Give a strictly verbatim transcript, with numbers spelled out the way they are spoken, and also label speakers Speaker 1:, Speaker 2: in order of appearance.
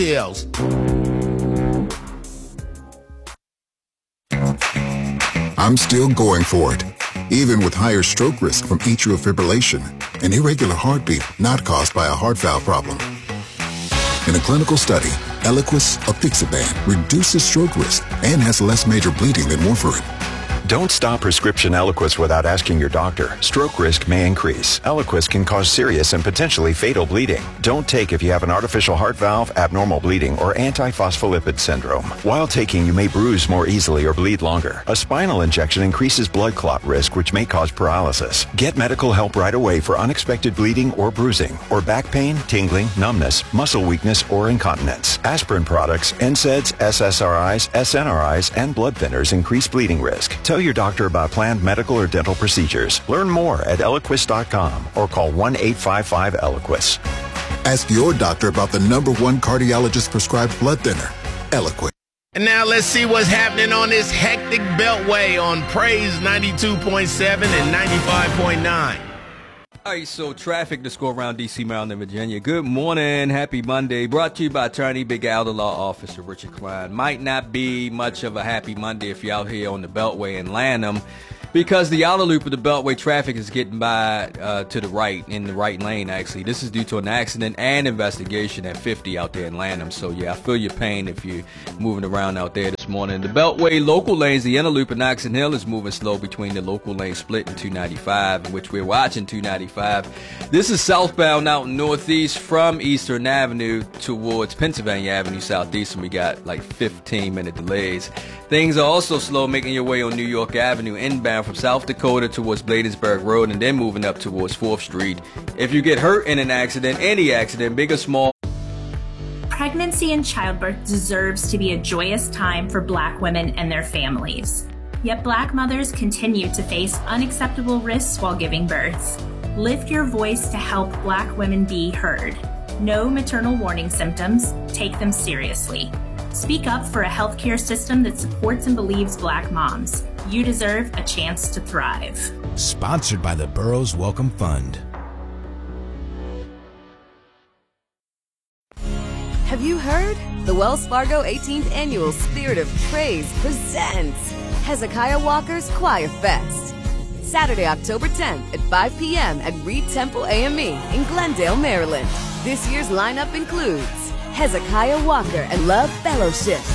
Speaker 1: else.
Speaker 2: I'm still going for it, even with higher stroke risk from atrial fibrillation, an irregular heartbeat not caused by a heart valve problem. In a clinical study, Eliquis apixaban reduces stroke risk and has less major bleeding than warfarin.
Speaker 3: Don't stop prescription Eliquis without asking your doctor. Stroke risk may increase. Eliquis can cause serious and potentially fatal bleeding. Don't take if you have an artificial heart valve, abnormal bleeding, or antiphospholipid syndrome. While taking, you may bruise more easily or bleed longer. A spinal injection increases blood clot risk, which may cause paralysis. Get medical help right away for unexpected bleeding or bruising, or back pain, tingling, numbness, muscle weakness, or incontinence. Aspirin products, N SAIDs, S S R Is, S N R Is, and blood thinners increase bleeding risk. Tell your doctor about planned medical or dental procedures. Learn more at Eliquis dot com or call one eight five five Eliquis.
Speaker 2: Ask your doctor about the number one cardiologist prescribed blood thinner, Eliquis.
Speaker 1: And now let's see what's happening on this hectic beltway on Praise ninety-two point seven and ninety-five point nine.
Speaker 4: All right, so traffic to score around D C, Maryland, and Virginia. Good morning. Happy Monday. Brought to you by Attorney Big Al, the law officer, Richard Klein. Might not be much of a happy Monday if you're out here on the Beltway in Lanham, because the outer loop of the Beltway traffic is getting by uh, to the right, in the right lane, actually. This is due to an accident and investigation at fifty out there in Lanham. So, yeah, I feel your pain if you're moving around out there this morning. The Beltway local lanes, the inner loop in Oxon Hill is moving slow between the local lane split and two ninety-five, in which we're watching two ninety-five. This is southbound out northeast from Eastern Avenue towards Pennsylvania Avenue southeast, and we got like fifteen minute delays. Things are also slow making your way on New York Avenue inbound from South Dakota towards Bladensburg Road, and then moving up towards fourth Street. If you get hurt in an accident, any accident, big or small.
Speaker 5: Pregnancy and childbirth deserves to be a joyous time for Black women and their families. Yet Black mothers continue to face unacceptable risks while giving birth. Lift your voice to help Black women be heard. Know maternal warning symptoms, take them seriously. Speak up for a healthcare system that supports and believes Black moms. You deserve a chance to thrive.
Speaker 6: Sponsored by the Burroughs Welcome Fund.
Speaker 7: Have you heard? The Wells Fargo eighteenth Annual Spirit of Praise presents Hezekiah Walker's Choir Fest. Saturday, October tenth at five p.m. at Reed Temple A M E in Glendale, Maryland. This year's lineup includes Hezekiah Walker and Love Fellowship,